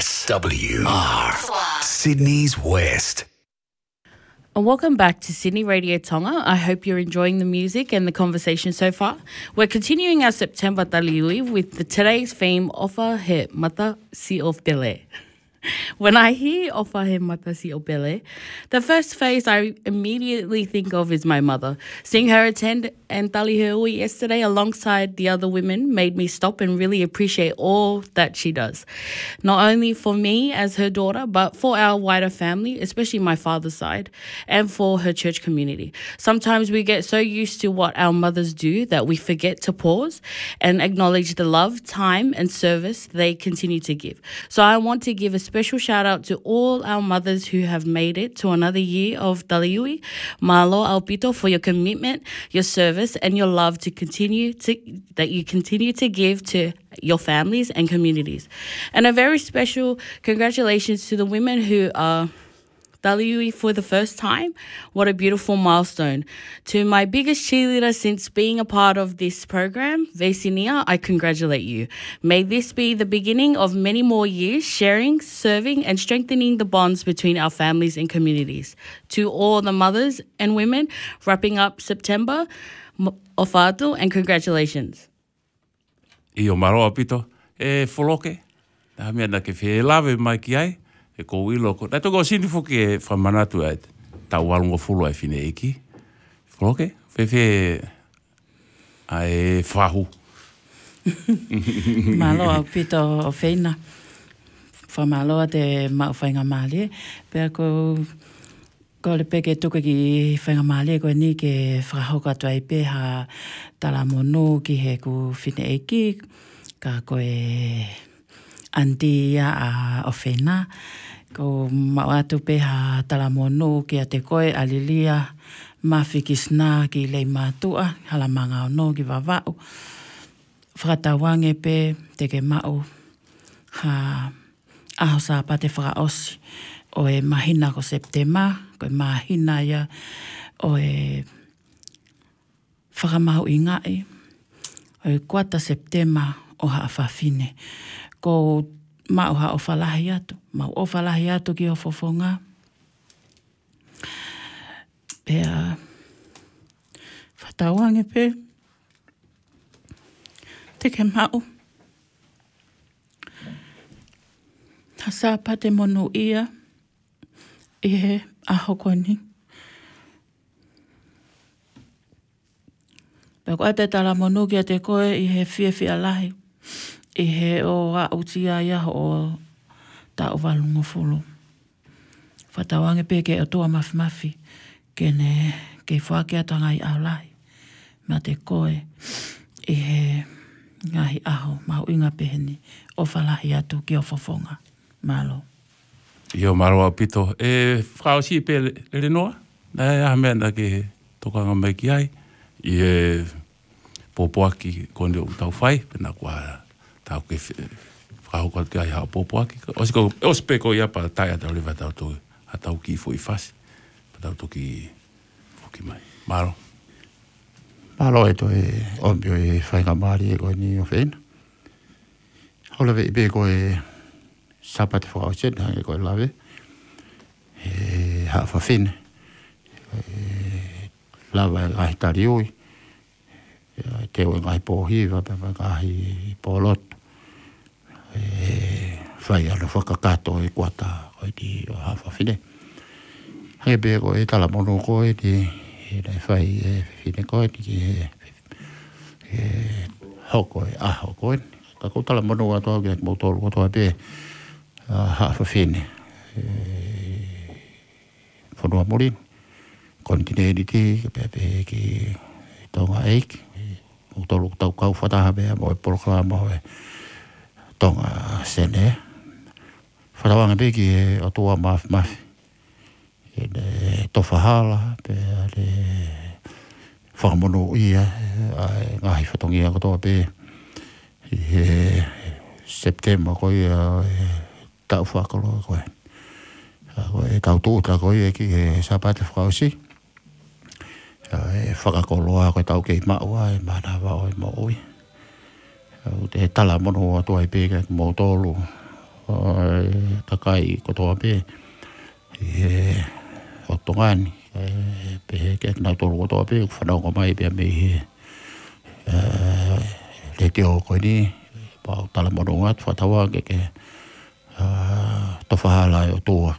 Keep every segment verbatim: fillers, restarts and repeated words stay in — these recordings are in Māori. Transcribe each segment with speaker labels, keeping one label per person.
Speaker 1: S W R, Sydney's West.
Speaker 2: And welcome back to Sydney Radio Tonga. I hope you're enjoying the music and the conversation so far. We're continuing our September Taliui with the today's theme, Ofa he mata si o pele. When I hear Ofa he mata si o pele, the first face I immediately think of is my mother. Seeing her attend Taliui yesterday alongside the other women made me stop and really appreciate all that she does. Not only for me as her daughter, but for our wider family, especially my father's side, and for her church community. Sometimes we get so used to what our mothers do that we forget to pause and acknowledge the love, time, and service they continue to give. So I want to give a special shout out to all our mothers who have made it to another year of Taliui. Malo Aupito for your commitment, your service, and your love to continue to that you continue to give to your families and communities. And a very special congratulations to the women who are Taliui for the first time. What a beautiful milestone. To my biggest cheerleader since being a part of this program, Vesinia, I congratulate you. May this be the beginning of many more years sharing, serving, and strengthening the bonds between our families and communities. To all the mothers and women wrapping up September, Ofatu, and congratulations.
Speaker 3: Iyo maroa pito, e foloke, na mea na ke whi lawe mai ki ai, e ko wilo ko. Nai toko sini fuki e whamanatu ai, tau walungo fulu ai whine eki. Foloke, whi whi ai whahu.
Speaker 4: Maloa pito o whina. Whamaloa te mau whainga mali, pēr ko ko le peke tuka ki whainga mali ko ni ke whahoka tuai pe ha tala mono ki he ku whine eki, ka koe antia a ofena, ko mau atu pe ha tala mono ki a te koe alilia, mawhikisna ki lei mātua, halamanga o no ki wawau. Whakatawange pe te ke mau ha aho sa pa te whakaosi. O e mahina ko September, ko e mahina ia, o e whakamahu i ngai, o e kuata September o haa whawhine. Ko mau haa o whalahi atu, mau o whalahi atu ki o fofonga. Pea, whatawange pe, te ke mau. Hasa pa te monu ia, i he ahokoni. Pea koe pe tala monu ki a te koe i he fia fia lahi. I he o a utia ia o ta o walungo fulu. Whatawange pe ke o toa mafi mafi. Ke ne ke whake atanga i au lahi. Ma te koe i he ngahi aho mau inga peheni o whalahi atu ki o fofonga. Malo.
Speaker 3: Iyo maroa pito. E whakaosi pe le noa. Nai aha mea na ke tokanga mai ki ai. I e popoaki kone o tau whai. Pena kua tau ke whakahoka ki ai hao popoaki. Osi ko, osi pe ko ia pa tai atau lewa tau to atau ki fo i fasi. Pa tau to ki fuki mai. Maro.
Speaker 5: Maro e to e ombio e whainga maari e koe ni o whaina. Holewe i pe ko e sapate whakaosen hange koe lawe. E haa whawhine. E lawa e ngahi tariui. E te o e ngahi pōhiwa, pe pa ngahi pōlotu. E whai ana whakakato e kuata koe ki o haa whawhine. Hange pe koe tala mono koe ni e nei whai e whine koe ni ki e hoko e aho koe. Ka kou tala mono atoa ki ak mautoru atoa pe haa whawhine. Whanua morin. Continuity, ke pepe ki tonga eik. Mautoru tau kau whataha mea mo e proklama o e tonga sene. Whatawanga pe ki e atoa mafi mafi. E ne tofahala, pe le whakamono ia, ngahi whatongia katoa pe. E September koe e tau whakalo koe. Koe tau tūta koe e ki e sapate whakaosi. E whakakoloa koe tau kei maua e mana wao e maui. Te tala mono atua e pēka mō tōlu takai kotoa pe e o tongani pe ke na tolu kotoa pe whanau ko mai pe me e le te o koe ni pa tala morongat whatawa ke ke tofahala o toa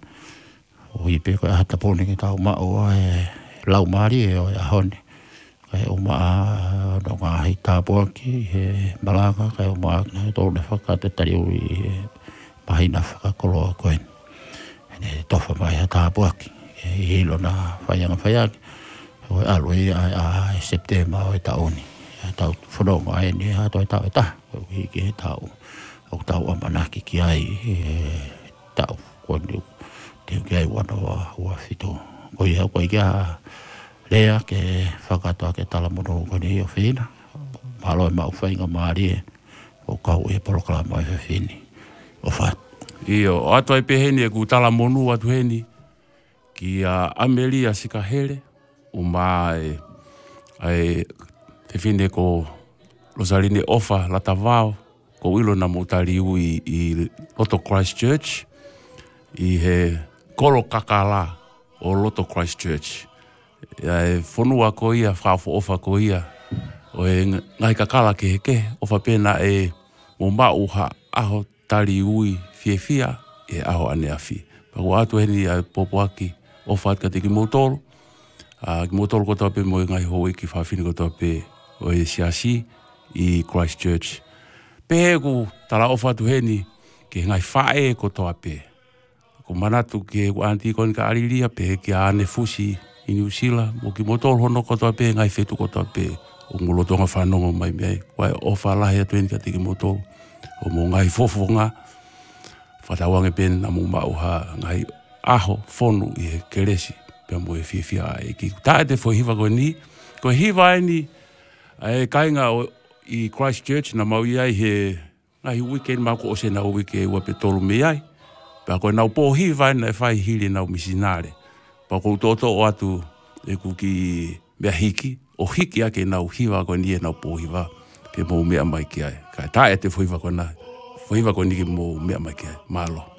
Speaker 5: o i pe koe hata pone ki tau mao e lau maari e o ahone kai o maa no ngā hei tāpua ki he malanga kai o maa na tōna whakate tari o i mahina whakakoloa koen. Ene tofa mai ha tāpua ki i hilo na whaianga whaiaki o e alo i a, a September o e taoni. Tau whanonga e ni ha toi tau e taha o hiki he tau o tau amanaki ki ai e tau koni te ki ai wana wa ua whito. Ko i hau ko i kia lea ke whakatoa ke tala mono ko ni o whina. Malo e mau whainga maari e o kau e poroklama e whini o what.
Speaker 3: Iyo, ato ai peheni e ku tala monu atu heni ki a Amelia sika hele o maa e ai te whine ko Rosaline ofa la tavao ko ilo na mutari ui i Loto Christchurch i he koro kakala o Loto Christchurch. E whonua ko ia, whawho ofa ko ia, o e ngai kakala ke heke, ofa pena e mo mauha aho tari ui fie fia, e aho ane awhi. Pako atu heni a popoaki, ofa atka te ki motoro, a ki motoro kotoa pe mo e ngai hoi ki whawhini kotoa pe o e siasi i Christchurch. Pe he ku tala ofa atu heni, ke ngai whae kotoa pe. Ko manatu ke ku anti koni ka ariria pe ki a ane fusi i New Zealand, mo ki motoro hono kotoa pe, ngai whetu kotoa pe, o ngolotonga whanongo mai mei, wai ofa lahi atu heni ka te ki motoro, o mo ngai fofo ngā, whatawange pen na mo mauha ngai aho whonu i he keresi, pe mo e fia fia e ki. Tae te whohiva koe ni, koe hiva e ni, e kainga i Christchurch na mau iai he, ngai weekend mako o se na wike ua pe tolu me ai, pa koe nau po hiva e na e whai hili nau misinare. Pa kou toto o atu e kuki mea hiki, o hiki ake nau hiwa koe ni e nau po hiwa, pe mo mea mai ki ai. Ka tae te whohiva koe na, whohiva koe ni ki mo mea mai ki ai, malo.